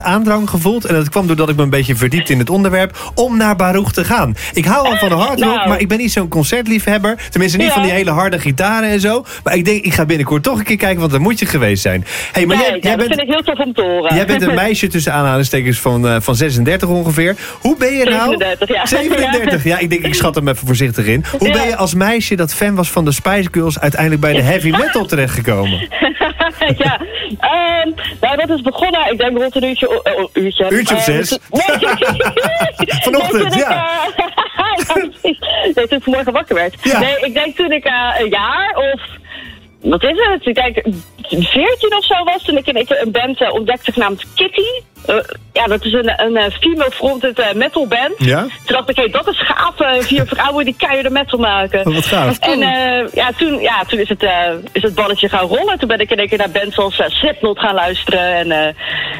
aandrang gevoeld. En dat kwam doordat ik me een beetje verdiepte in het onderwerp om naar Baruch te gaan. Ik hou al van de hardrock, maar ik ben niet zo'n concertliefhebber. Tenminste niet van die hele harde gitaren en zo. Maar ik denk, ik ga binnenkort toch een keer kijken, want dan moet je geweest zijn. Hey, maar jij dat vind ik heel tof om te horen. Jij bent een meisje tussen aanhalingstekens van 36 ongeveer. Hoe ben je nou... 37, ja. 37, ja, ik schat hem even voorzichtig in. Hoe ben je als meisje dat fan was van de Spice Girls uiteindelijk bij de heavy metal terechtgekomen? Nou, dat is begonnen, ik denk rond een uurtje of 6. Vanochtend, nee, toen ik vanmorgen wakker werd. Ja. Nee, ik denk toen ik een jaar of... Wat is het? Ik denk 14 of zo was toen ik een band ontdekte genaamd Kitty. Dat is een female-fronted metal band. Ja? Toen dacht ik, dat is gaaf. 4 vrouwen die keiharde metal maken. Oh, wat gaaf. En toen is het balletje gaan rollen. Toen ben ik in één keer naar bands zoals Slipknot gaan luisteren. En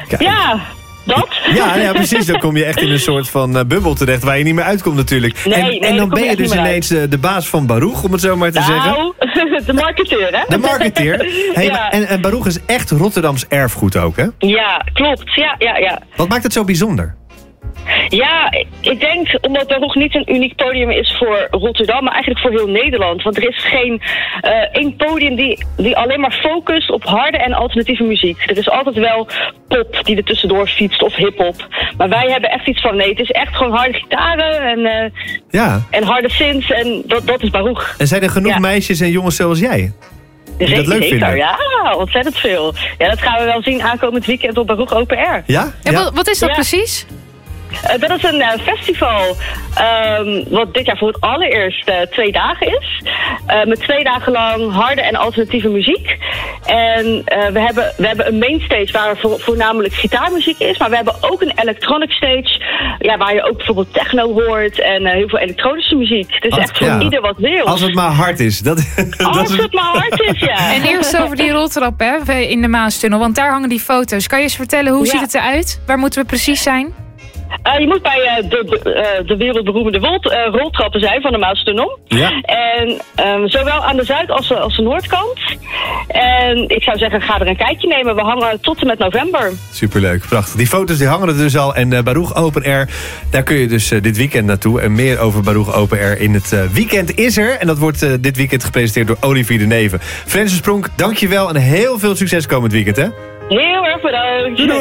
dat? Ja, precies. Dan kom je echt in een soort van bubbel terecht waar je niet meer uitkomt natuurlijk. Nee, en dan ben je dus ineens de baas van Baruch, om het zo maar te zeggen. De marketeer, hè? De marketeer. Hey, ja. En Baruch is echt Rotterdams erfgoed ook, hè? Ja, klopt. Ja. Wat maakt het zo bijzonder? Ja, ik denk omdat Baruch niet een uniek podium is voor Rotterdam, maar eigenlijk voor heel Nederland. Want er is geen één podium die alleen maar focust op harde en alternatieve muziek. Er is altijd wel pop die er tussendoor fietst of hiphop. Maar wij hebben echt iets van, nee, het is echt gewoon harde gitaren en harde synths en dat is Baruch. En zijn er genoeg meisjes en jongens zoals jij? Die dat leuk vinden? Ja, ontzettend veel. Ja, dat gaan we wel zien aankomend weekend op Baruch Open Air. Ja? En wat is dat precies? Dat is een festival wat dit jaar voor het allereerst 2 dagen is. Met 2 dagen lang harde en alternatieve muziek. En we hebben een mainstage waar voornamelijk gitaarmuziek is. Maar we hebben ook een electronic stage. Ja, waar je ook bijvoorbeeld techno hoort en heel veel elektronische muziek. Het is echt voor ieder wat wil. Als het maar hard is. Als het maar hard is, ja. En eerst over die roltrap in de Maastunnel. Want daar hangen die foto's. Kan je eens vertellen, hoe ziet het eruit? Waar moeten we precies zijn? Je moet bij de wereldberoemde roltrappen zijn van de Maastunnel. Ja. En zowel aan de zuid- als de noordkant. En ik zou zeggen, ga er een kijkje nemen. We hangen tot en met november. Superleuk, prachtig. Die foto's die hangen er dus al. En Baruch Open Air, daar kun je dus dit weekend naartoe. En meer over Baruch Open Air in het weekend is er. En dat wordt dit weekend gepresenteerd door Olivier de Neven. Francis Pronk, dankjewel en heel veel succes komend weekend, hè? Heel erg bedankt. Doei.